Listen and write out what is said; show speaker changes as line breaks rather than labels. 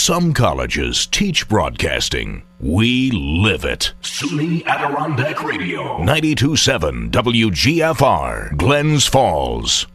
Some colleges teach broadcasting. We live it. SUNY Adirondack Radio. 92.7 WGFR, Glens Falls.